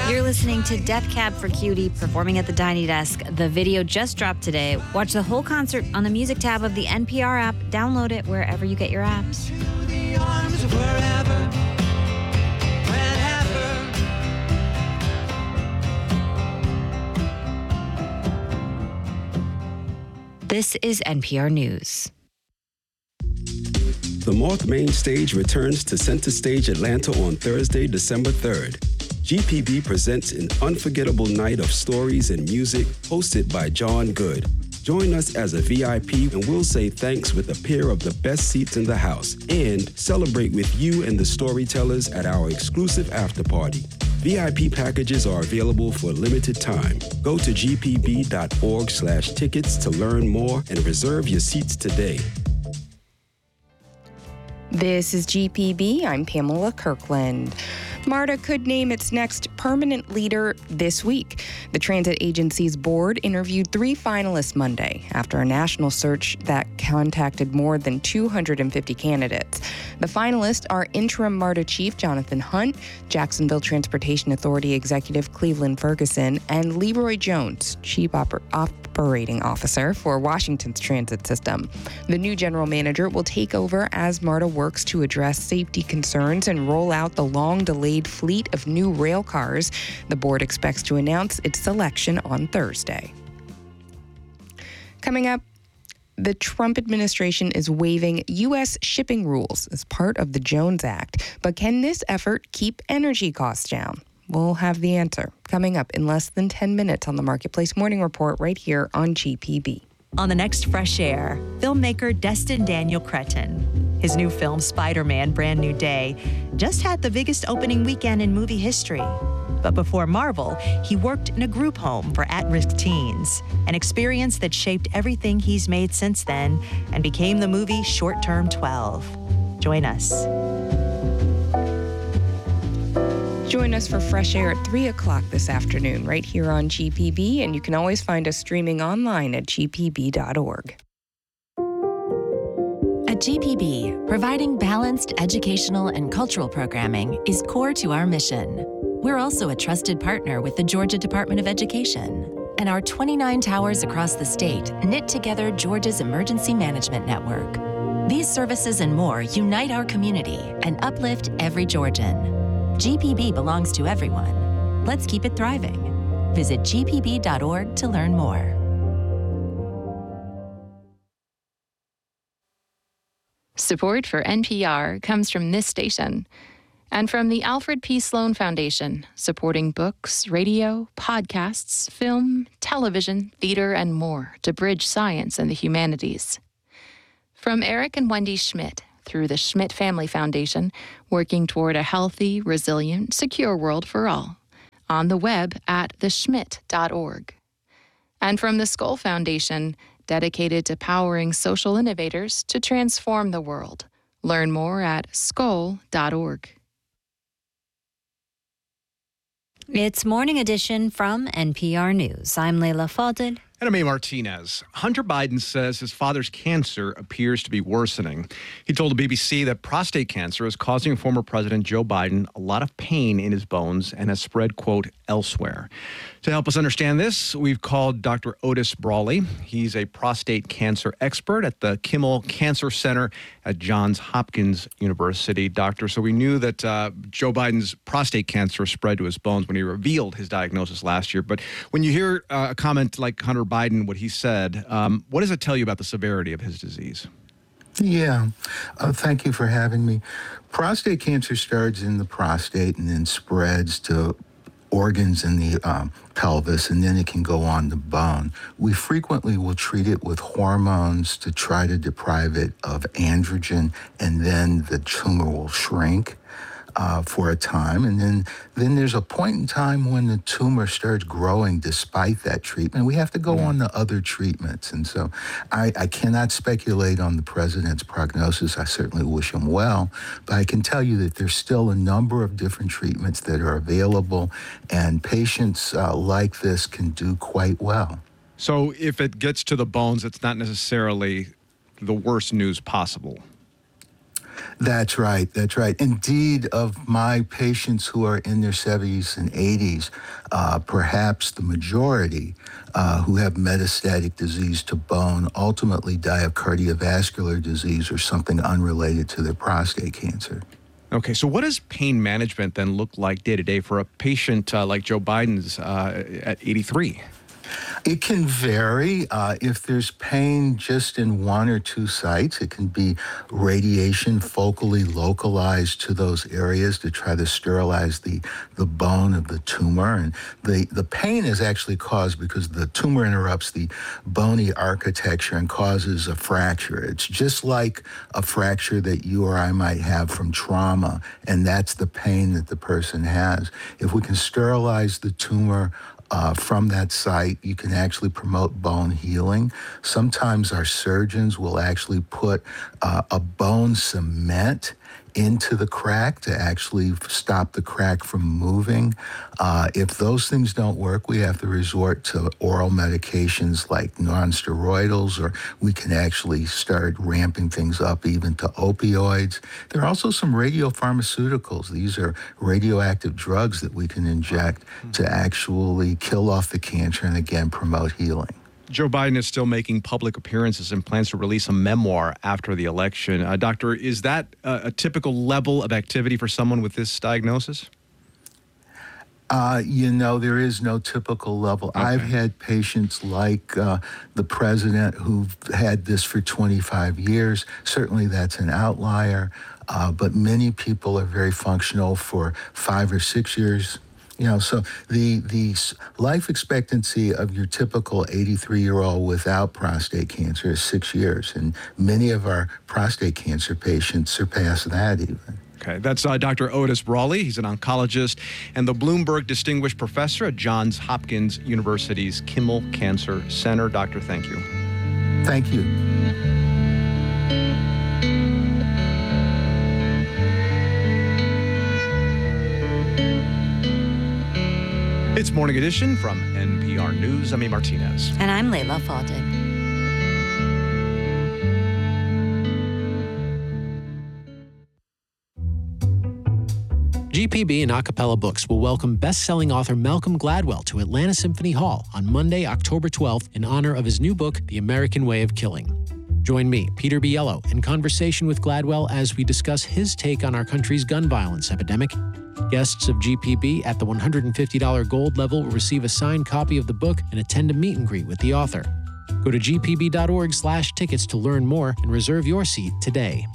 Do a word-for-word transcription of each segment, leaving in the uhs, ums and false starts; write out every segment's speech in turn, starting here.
You're listening to Death Cab for Cutie performing at the Tiny Desk. The video just dropped today. Watch the whole concert on the music tab of the N P R app. Download it wherever you get your apps. The arms of wherever, whenever. This is N P R News. The Moth Main Stage returns to Center Stage Atlanta on Thursday, December third. G P B presents an unforgettable night of stories and music hosted by John Good. Join us as a V I P and we'll say thanks with a pair of the best seats in the house and celebrate with you and the storytellers at our exclusive after party. V I P packages are available for a limited time. Go to g p b dot org slash tickets to learn more and reserve your seats today. This is G P B. I'm Pamela Kirkland. MARTA could name its next permanent leader this week. The transit agency's board interviewed three finalists Monday after a national search that contacted more than two hundred fifty candidates. The finalists are interim MARTA chief Jonathan Hunt, Jacksonville Transportation Authority executive Cleveland Ferguson, and Leroy Jones, chief oper- operating officer for Washington's transit system. The new general manager will take over as MARTA works to address safety concerns and roll out the long-delayed fleet of new rail cars. The board expects to announce its selection on Thursday. Coming up, the Trump administration is waiving U S shipping rules as part of the Jones Act. But can this effort keep energy costs down? We'll have the answer coming up in less than ten minutes on the Marketplace Morning Report right here on G P B. On the next Fresh Air, filmmaker Destin Daniel Cretton. His new film, Spider-Man: Brand New Day, just had the biggest opening weekend in movie history. But before Marvel, he worked in a group home for at-risk teens, an experience that shaped everything he's made since then and became the movie Short Term twelve. Join us. Join us for Fresh Air at three o'clock this afternoon right here on G P B, and you can always find us streaming online at g p b dot org. At G P B, providing balanced educational and cultural programming is core to our mission. We're also a trusted partner with the Georgia Department of Education, and our twenty-nine towers across the state knit together Georgia's emergency management network. These services and more unite our community and uplift every Georgian. G P B belongs to everyone. Let's keep it thriving. Visit g p b dot org to learn more. Support for N P R comes from this station and from the Alfred P. Sloan Foundation, supporting books, radio, podcasts, film, television, theater, and more to bridge science and the humanities. From Eric and Wendy Schmidt, through the Schmidt Family Foundation, working toward a healthy, resilient, secure world for all. On the web at the schmidt dot org. And from the Skoll Foundation, dedicated to powering social innovators to transform the world. Learn more at skoll dot org. It's Morning Edition from N P R News. I'm Leila Fadel. And I'm A. Martinez. Hunter Biden says his father's cancer appears to be worsening. He told the B B C that prostate cancer is causing former President Joe Biden a lot of pain in his bones and has spread, quote, elsewhere. To help us understand this, we've called Doctor Otis Brawley. He's a prostate cancer expert at the Kimmel Cancer Center at Johns Hopkins University. Doctor, so we knew that uh, Joe Biden's prostate cancer spread to his bones when he revealed his diagnosis last year. But when you hear uh, a comment like Hunter Biden, what he said, um, what does it tell you about the severity of his disease? Yeah, uh, thank you for having me. Prostate cancer starts in the prostate and then spreads to organs in the um, pelvis, and then it can go on the bone. We frequently will treat it with hormones to try to deprive it of androgen, and then the tumor will shrink uh, for a time. And then, then there's a point in time when the tumor starts growing despite that treatment. We have to go on to other treatments. And so I, I cannot speculate on the president's prognosis. I certainly wish him well, but I can tell you that there's still a number of different treatments that are available, and patients uh, like this can do quite well. So if it gets to the bones, it's not necessarily the worst news possible. That's right. That's right. Indeed, of my patients who are in their seventies and eighties, uh, perhaps the majority uh, who have metastatic disease to bone ultimately die of cardiovascular disease or something unrelated to their prostate cancer. Okay, so what does pain management then look like day to day for a patient uh, like Joe Biden's uh, at eighty-three? It can vary. Uh, if there's pain just in one or two sites, it can be radiation focally localized to those areas to try to sterilize the, the bone of the tumor. And the, the pain is actually caused because the tumor interrupts the bony architecture and causes a fracture. It's just like a fracture that you or I might have from trauma, and that's the pain that the person has. If we can sterilize the tumor Uh, from that site, you can actually promote bone healing. Sometimes our surgeons will actually put uh, a bone cement into the crack to actually stop the crack from moving. Uh, if those things don't work, we have to resort to oral medications like non-steroidals, or we can actually start ramping things up even to opioids. There are also some radiopharmaceuticals. These are radioactive drugs that we can inject to actually kill off the cancer and again promote healing. Joe Biden is still making public appearances and plans to release a memoir after the election. Uh, doctor, is that uh, a typical level of activity for someone with this diagnosis? Uh, you know, there is no typical level. Okay. I've had patients like uh, the president who've had this for twenty-five years. Certainly that's an outlier, uh, but many people are very functional for five or six years. You know, so the the life expectancy of your typical eighty-three-year-old without prostate cancer is six years, and many of our prostate cancer patients surpass that even. Okay, that's uh, Doctor Otis Brawley. He's an oncologist and the Bloomberg Distinguished Professor at Johns Hopkins University's Kimmel Cancer Center. Doctor, thank you. Thank you. It's Morning Edition from N P R News. I'm E. Martinez. And I'm Layla Faldin. G P B and Acapella Books will welcome best-selling author Malcolm Gladwell to Atlanta Symphony Hall on Monday, October twelfth, in honor of his new book, The American Way of Killing. Join me, Peter Biello, in conversation with Gladwell as we discuss his take on our country's gun violence epidemic. Guests of G P B at the one hundred fifty dollars gold level will receive a signed copy of the book and attend a meet and greet with the author. Go to g p b dot org slash tickets to learn more and reserve your seat today.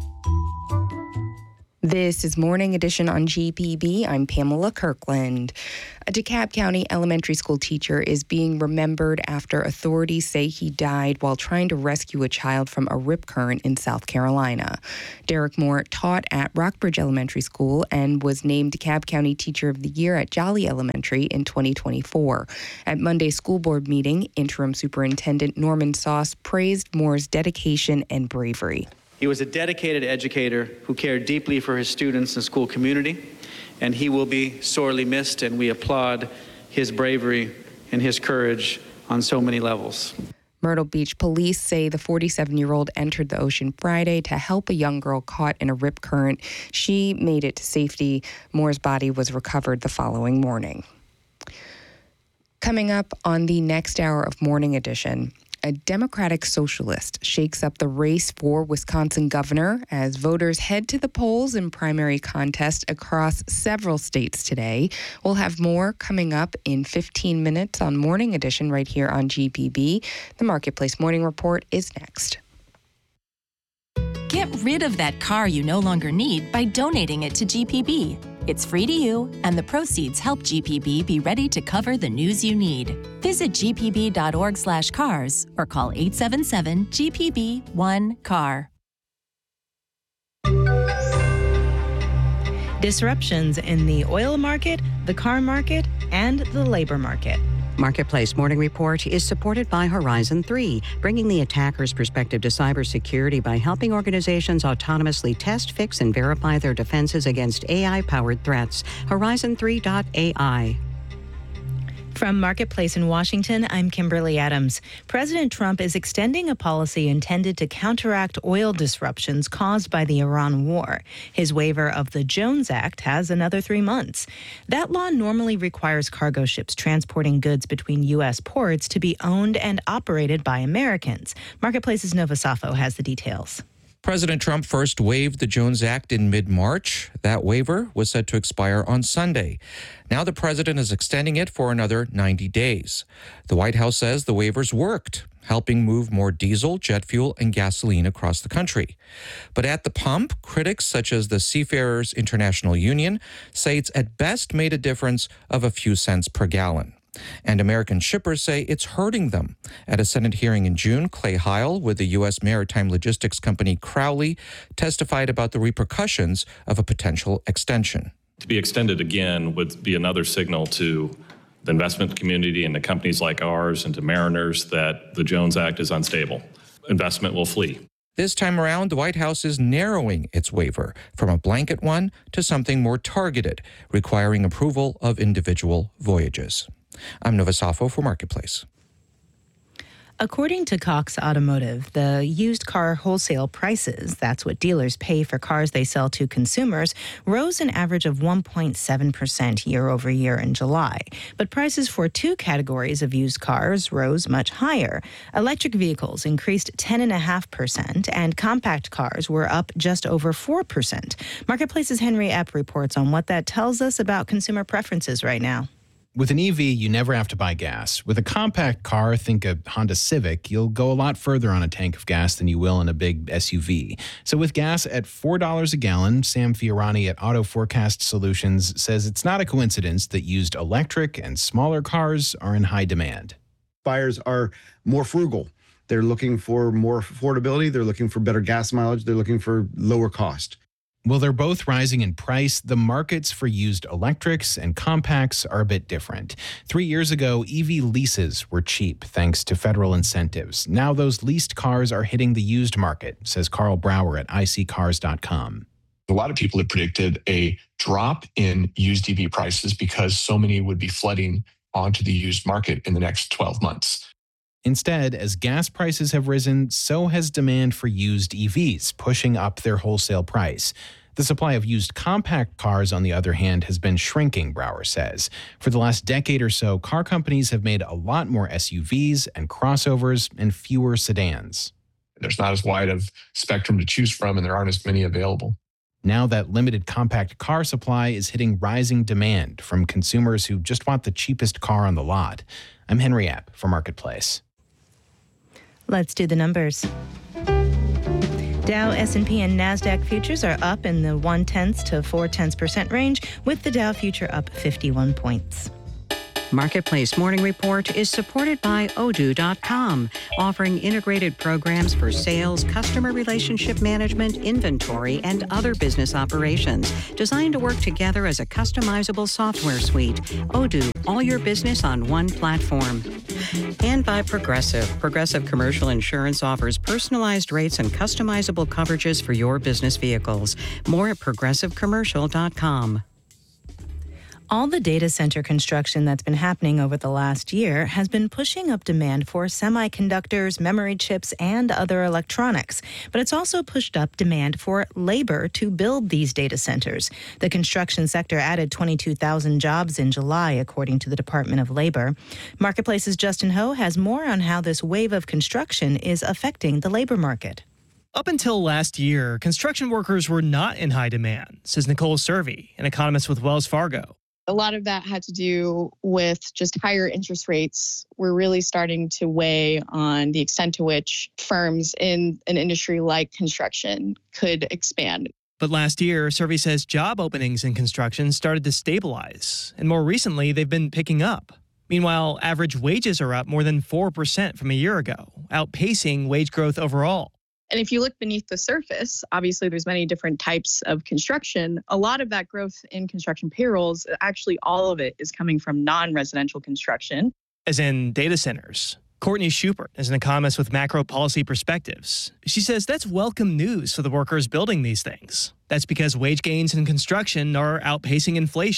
This is Morning Edition on G P B. I'm Pamela Kirkland. A DeKalb County elementary school teacher is being remembered after authorities say he died while trying to rescue a child from a rip current in South Carolina. Derek Moore taught at Rockbridge Elementary School and was named DeKalb County Teacher of the Year at Jolly Elementary in twenty twenty-four. At Monday's school board meeting, Interim Superintendent Norman Sauce praised Moore's dedication and bravery. He was a dedicated educator who cared deeply for his students and school community, and he will be sorely missed, and we applaud his bravery and his courage on so many levels. Myrtle Beach police say the forty-seven-year-old entered the ocean Friday to help a young girl caught in a rip current. She made it to safety. Moore's body was recovered the following morning. Coming up on the next hour of Morning Edition, a Democratic socialist shakes up the race for Wisconsin governor as voters head to the polls in primary contest across several states today. We'll have more coming up in fifteen minutes on Morning Edition right here on G P B. The Marketplace Morning Report is next. Get rid of that car you no longer need by donating it to G P B. It's free to you, and the proceeds help G P B be ready to cover the news you need. Visit g p b dot org slash cars or call eight seven seven G P B one car. Disruptions in the oil market, the car market, and the labor market. Marketplace Morning Report is supported by Horizon three, bringing the attacker's perspective to cybersecurity by helping organizations autonomously test, fix, and verify their defenses against A I-powered threats. Horizon three dot A I. From Marketplace in Washington, I'm Kimberly Adams. President Trump is extending a policy intended to counteract oil disruptions caused by the Iran war. His waiver of the Jones Act has another three months. That law normally requires cargo ships transporting goods between U S ports to be owned and operated by Americans. Marketplace's Nova Safo has the details. President Trump first waived the Jones Act in mid-March. That waiver was set to expire on Sunday. Now the president is extending it for another ninety days. The White House says the waivers worked, helping move more diesel, jet fuel, and gasoline across the country. But at the pump, critics such as the Seafarers International Union say it's at best made a difference of a few cents per gallon. And American shippers say it's hurting them. At a Senate hearing in June, Clay Heil with the U S maritime logistics company Crowley testified about the repercussions of a potential extension. To be extended again would be another signal to the investment community and to companies like ours and to mariners that the Jones Act is unstable. Investment will flee. This time around, the White House is narrowing its waiver from a blanket one to something more targeted, requiring approval of individual voyages. I'm Nova Safo for Marketplace. According to Cox Automotive, the used car wholesale prices, that's what dealers pay for cars they sell to consumers, rose an average of one point seven percent year over year in July. But prices for two categories of used cars rose much higher. Electric vehicles increased ten point five percent, and compact cars were up just over four percent. Marketplace's Henry Epp reports on what that tells us about consumer preferences right now. With an E V, you never have to buy gas. With a compact car, think a Honda Civic, you'll go a lot further on a tank of gas than you will in a big S U V. So with gas at four dollars a gallon, Sam Fiorani at Auto Forecast Solutions says it's not a coincidence that used electric and smaller cars are in high demand. Buyers are more frugal. They're looking for more affordability. They're looking for better gas mileage. They're looking for lower cost. Well, they're both rising in price. The markets for used electrics and compacts are a bit different. Three years ago, E V leases were cheap thanks to federal incentives. Now those leased cars are hitting the used market, says Carl Brower at I C cars dot com. A lot of people had predicted a drop in used E V prices because so many would be flooding onto the used market in the next twelve months. Instead, as gas prices have risen, so has demand for used E Vs, pushing up their wholesale price. The supply of used compact cars, on the other hand, has been shrinking, Brower says. For the last decade or so, car companies have made a lot more S U Vs and crossovers and fewer sedans. There's not as wide of spectrum to choose from, and there aren't as many available. Now that limited compact car supply is hitting rising demand from consumers who just want the cheapest car on the lot. I'm Henry Epp for Marketplace. Let's do the numbers. Dow, S and P, and NASDAQ futures are up in the one-tenths to four-tenths percent range, with the Dow future up fifty-one points. Marketplace Morning Report is supported by Odoo dot com, offering integrated programs for sales, customer relationship management, inventory, and other business operations, designed to work together as a customizable software suite. Odoo, all your business on one platform. And by Progressive. Progressive Commercial Insurance offers personalized rates and customizable coverages for your business vehicles. More at progressive commercial dot com. All the data center construction that's been happening over the last year has been pushing up demand for semiconductors, memory chips, and other electronics. But it's also pushed up demand for labor to build these data centers. The construction sector added twenty-two thousand jobs in July, according to the Department of Labor. Marketplace's Justin Ho has more on how this wave of construction is affecting the labor market. Up until last year, construction workers were not in high demand, says Nicole Cervi, an economist with Wells Fargo. A lot of that had to do with just higher interest rates were really starting to weigh on the extent to which firms in an industry like construction could expand. But last year, Cervi says job openings in construction started to stabilize, and more recently, they've been picking up. Meanwhile, average wages are up more than four percent from a year ago, outpacing wage growth overall. And if you look beneath the surface, obviously there's many different types of construction. A lot of that growth in construction payrolls, actually all of it is coming from non-residential construction. As in data centers. Courtney Schubert is an economist with Macro Policy Perspectives. She says that's welcome news for the workers building these things. That's because wage gains in construction are outpacing inflation.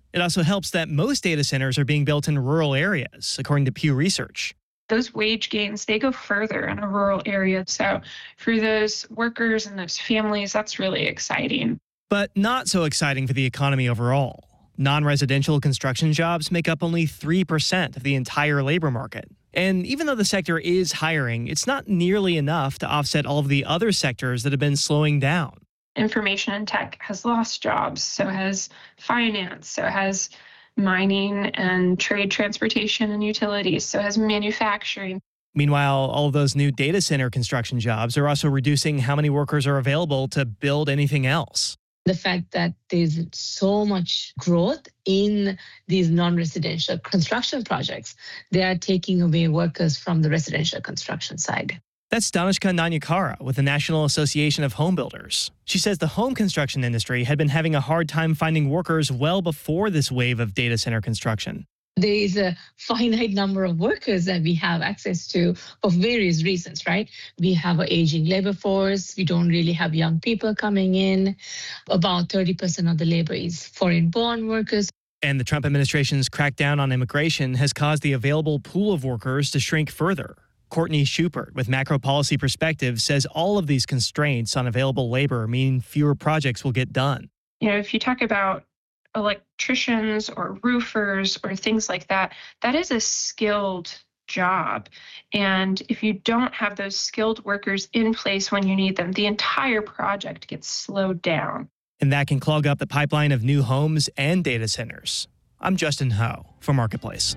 It also helps that most data centers are being built in rural areas, according to Pew Research. Those wage gains, they go further in a rural area. So for those workers and those families, that's really exciting. But not so exciting for the economy overall. Non-residential construction jobs make up only three percent of the entire labor market. And even though the sector is hiring, it's not nearly enough to offset all of the other sectors that have been slowing down. Information and tech has lost jobs, so has finance, so has mining and trade, transportation, and utilities, so has manufacturing. Meanwhile, all of those new data center construction jobs are also reducing how many workers are available to build anything else. The fact that there's so much growth in these non-residential construction projects, they are taking away workers from the residential construction side. That's Danishka Nanyakara with the National Association of Home Builders. She says the home construction industry had been having a hard time finding workers well before this wave of data center construction. There is a finite number of workers that we have access to for various reasons, right? We have an aging labor force. We don't really have young people coming in. About thirty percent of the labor is foreign-born workers. And the Trump administration's crackdown on immigration has caused the available pool of workers to shrink further. Courtney Schupert with Macro Policy Perspective says all of these constraints on available labor mean fewer projects will get done. You know, if you talk about electricians or roofers or things like that, that is a skilled job. And if you don't have those skilled workers in place when you need them, the entire project gets slowed down. And that can clog up the pipeline of new homes and data centers. I'm Justin Ho for Marketplace.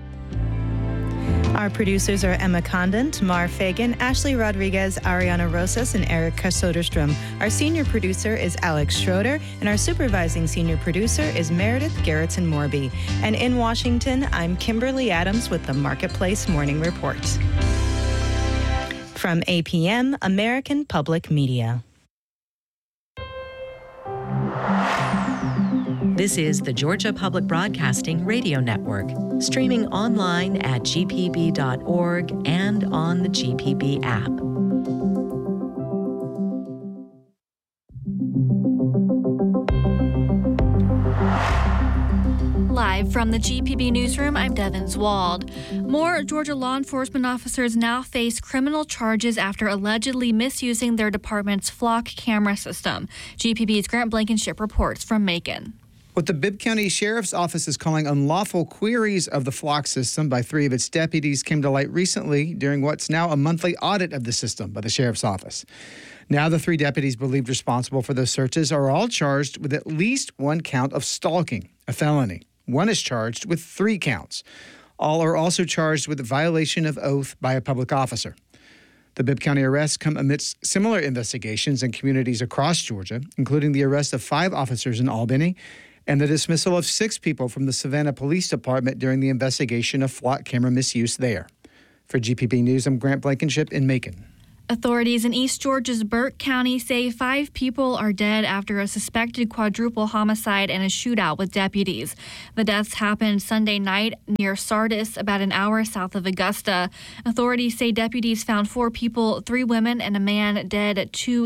Our producers are Emma Condon, Tamar Fagan, Ashley Rodriguez, Ariana Rosas, and Erica Soderstrom. Our senior producer is Alex Schroeder, and our supervising senior producer is Meredith Garrettson Morby. And in Washington, I'm Kimberly Adams with the Marketplace Morning Report. From A P M, American Public Media. This is the Georgia Public Broadcasting Radio Network, streaming online at G P B dot org and on the G P B app. Live from the G P B Newsroom, I'm Devin Zwald. More Georgia law enforcement officers now face criminal charges after allegedly misusing their department's Flock camera system. G P B's Grant Blankenship reports from Macon. What the Bibb County Sheriff's Office is calling unlawful queries of the Flock system by three of its deputies came to light recently during what's now a monthly audit of the system by the Sheriff's Office. Now the three deputies believed responsible for those searches are all charged with at least one count of stalking, a felony. One is charged with three counts. All are also charged with violation of oath by a public officer. The Bibb County arrests come amidst similar investigations in communities across Georgia, including the arrest of five officers in Albany and the dismissal of six people from the Savannah Police Department during the investigation of Flock camera misuse there. For G P B News, I'm Grant Blankenship in Macon. Authorities in East Georgia's Burke County say five people are dead after a suspected quadruple homicide and a shootout with deputies. The deaths happened Sunday night near Sardis, about an hour south of Augusta. Authorities say deputies found four people, three women and a man, dead at two